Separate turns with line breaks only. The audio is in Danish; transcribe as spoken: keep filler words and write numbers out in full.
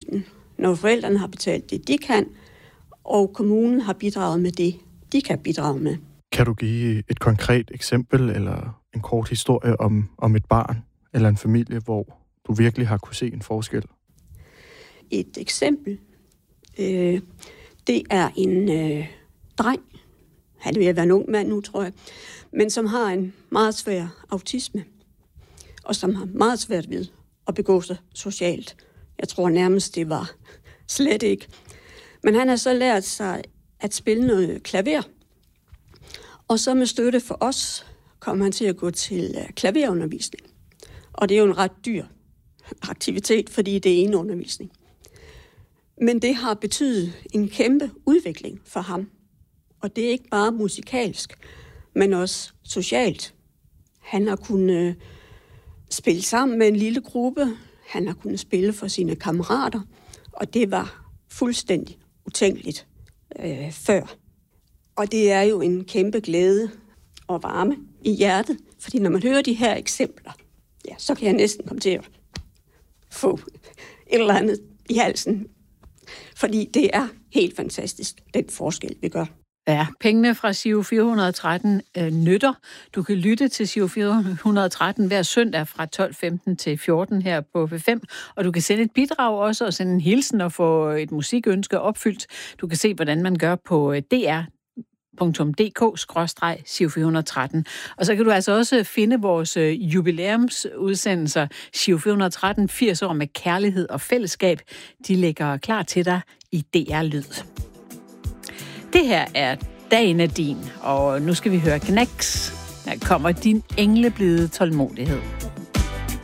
udgiften, når forældrene har betalt det, de kan, og kommunen har bidraget med det, de kan bidrage med.
Kan du give et konkret eksempel eller en kort historie om, om et barn eller en familie, hvor du virkelig har kunne se en forskel?
Et eksempel, øh, det er en øh, dreng, han er ved at være en ung mand nu, tror jeg, men som har en meget svær autisme, og som har meget svært ved at begå sig socialt. Jeg tror nærmest, det var slet ikke. Men han har så lært sig at spille noget klaver, og så med støtte for os kom han til at gå til klaverundervisning. Og det er jo en ret dyr aktivitet, fordi det er en undervisning. Men det har betydet en kæmpe udvikling for ham. Og det er ikke bare musikalsk, men også socialt. Han har kunnet spille sammen med en lille gruppe. Han har kunnet spille for sine kammerater. Og det var fuldstændig utænkeligt øh, før. Og det er jo en kæmpe glæde og varme i hjertet. Fordi når man hører de her eksempler, ja, så kan jeg næsten komme til at få et eller andet i halsen. Fordi det er helt fantastisk, den forskel, vi gør.
Ja, pengene fra Giro fire hundrede og tretten øh, nytter. Du kan lytte til Giro fire hundrede og tretten hver søndag fra tolv femten til fjorten her på P fem, og du kan sende et bidrag også og sende en hilsen og få et musikønske opfyldt. Du kan se, hvordan man gør på d r punktum d k skråstreg Giro fire hundrede og tretten. Og så kan du altså også finde vores jubilæumsudsendelser Giro fire hundrede og tretten, firs år med kærlighed og fællesskab. De ligger klar til dig i D R Lyd. Det her er Dagen er din, og nu skal vi høre Knacks. Her kommer din engleblide tålmodighed.